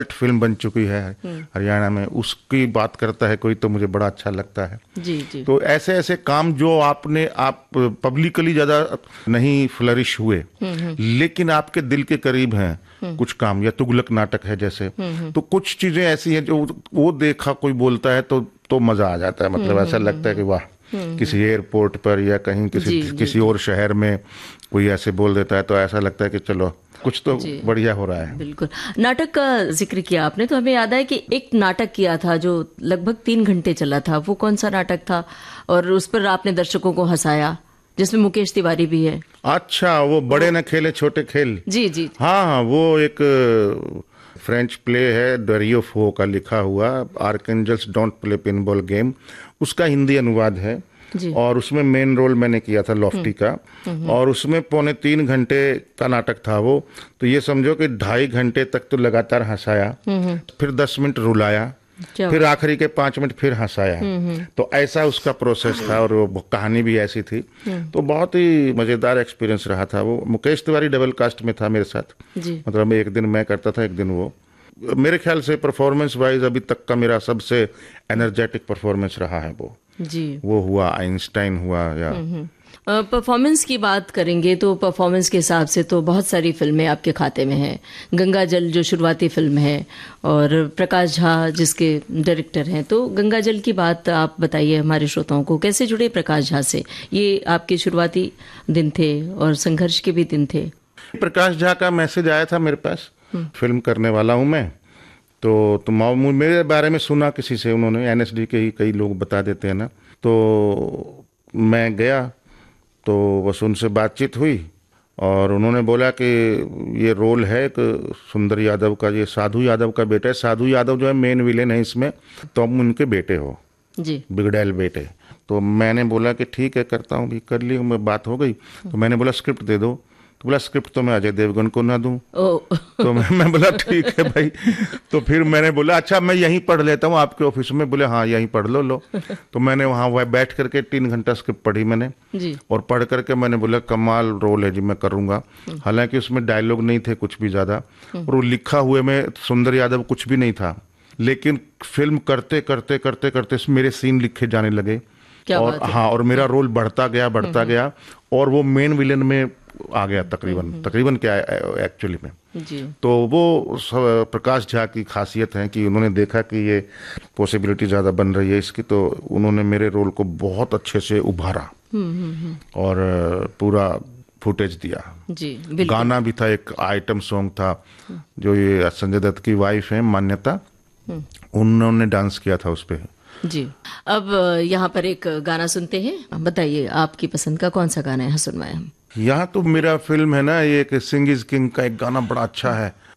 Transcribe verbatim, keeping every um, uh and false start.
Film बन चुकी है हरियाणा में, उसकी बात करता है कोई तो मुझे बड़ा अच्छा लगता है। जी जी। तो ऐसे ऐसे काम जो आपने आप पब्लिकली ज्यादा नहीं फ्लरिश हुए लेकिन आपके दिल के करीब हैं कुछ काम, या तुगलक नाटक है जैसे, तो कुछ चीजें ऐसी हैं जो वो देखा कोई बोलता है तो तो मजा आ जाता है। मतलब ऐसा लगता है कि वाह, किसी एयरपोर्ट पर या कहीं किसी जी, जी, किसी जी। और शहर में कोई ऐसे बोल देता है तो ऐसा लगता है कि चलो कुछ तो बढ़िया हो रहा है। बिल्कुल। नाटक का जिक्र किया आपने तो हमें याद है कि एक नाटक किया था जो लगभग तीन घंटे चला था, वो कौन सा नाटक था और उस पर आपने दर्शकों को हंसाया, जिसमें मुकेश तिवारी भी है? अच्छा, वो बड़े न खेले छोटे खेल। जी जी। हाँ हाँ, वो एक फ्रेंच प्ले है, डरियो फो का लिखा हुआ, archangels don't play pinball game, उसका हिंदी अनुवाद है। जी। और उसमें मेन रोल मैंने किया था लॉफ्टी का, और उसमें पौने तीन घंटे का नाटक था वो। तो ये समझो कि ढाई घंटे तक तो लगातार हंसाया, फिर दस मिनट रुलाया, फिर आखिरी के पांच मिनट फिर हंसाया। तो ऐसा उसका प्रोसेस था, और वो कहानी भी ऐसी थी। तो बहुत ही मजेदार एक्सपीरियंस रहा था वो। मुकेश तिवारी डबल कास्ट में था मेरे साथ, मतलब एक दिन मैं करता था, एक दिन वो। मेरे ख्याल से परफॉर्मेंस वाइज अभी तक का मेरा सबसे एनर्जेटिक परफॉर्मेंस रहा है वो। जी। वो हुआ, आइंस्टाइन हुआ, या परफॉर्मेंस की बात करेंगे तो परफॉर्मेंस के हिसाब से तो बहुत सारी फिल्में आपके खाते में हैं। गंगा जल जो शुरुआती फिल्म है, और प्रकाश झा जिसके डायरेक्टर हैं। तो गंगा जल की बात आप बताइए हमारे श्रोताओं को, कैसे जुड़े प्रकाश झा से? ये आपके शुरुआती दिन थे और संघर्ष के भी दिन थे। प्रकाश झा का मैसेज आया था मेरे पास, फिल्म करने वाला हूँ मैं, तो तुम आओ। मेरे बारे में सुना किसी से, उन्होंने एनएसडी के ही कई लोग बता देते हैं ना, तो मैं गया, तो बस उनसे बातचीत हुई और उन्होंने बोला कि ये रोल है एक सुंदर यादव का, ये साधु यादव का बेटा है। साधु यादव जो है मेन विलेन है इसमें, तो हम उनके बेटे हो जी, बिगड़ैल बेटे। तो मैंने बोला कि ठीक है करता हूँ, भी कर ली, मैं बात हो गई। तो मैंने बोला स्क्रिप्ट दे दो, तो बोला स्क्रिप्ट तो मैं अजय देवगन को ना दूं। तो मैं, मैं बोला ठीक है भाई। तो फिर मैंने बोला अच्छा मैं यहीं पढ़ लेता हूँ आपके ऑफिस में। बोले हाँ यहीं पढ़ लो लो। तो मैंने वहाँ वह बैठ करके तीन घंटा स्क्रिप्ट पढ़ी मैंने जी। और पढ़ करके मैंने बोला कमाल रोल है जी, मैं करूँगा। हालांकि उसमें डायलॉग नहीं थे कुछ भी ज़्यादा, और वो लिखा हुए में सुंदर यादव कुछ भी नहीं था, लेकिन फिल्म करते करते करते करते मेरे सीन लिखे जाने लगे। और हाँ, और मेरा रोल बढ़ता गया बढ़ता गया, और वो मेन विलेन में आ गया तकरीबन तकरीबन क्या एक्चुअली में जी। तो वो प्रकाश झा की खासियत है कि उन्होंने देखा कि ये पॉसिबिलिटी ज़्यादा बन रही है इसकी, तो उन्होंने मेरे रोल को बहुत अच्छे से उभारा और पूरा फुटेज दिया जी। गाना भी था, एक आइटम सॉन्ग था जो ये संजय दत्त की वाइफ है मान्यता, उन्होंने डांस किया था उस पर जी। अब यहाँ पर एक गाना सुनते हैं, बताइए आपकी पसंद का कौन सा गाना है सुनवाएं हम? यहाँ तो मेरा फिल्म है ना, ये एक सिंग इज किंग का एक गाना बड़ा अच्छा है,